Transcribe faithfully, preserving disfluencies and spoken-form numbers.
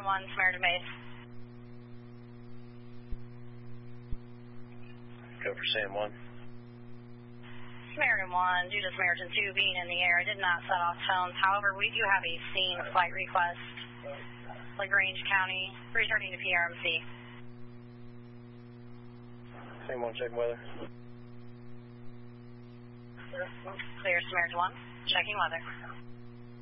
one, Samaritan Base. Go for Sam one. Samaritan one, due to Samaritan two being in the air, did not set off tones. However, we do have a scene flight request. LaGrange County, returning to P R M C. Sam one, check weather. Clear, Samaritan one, checking weather.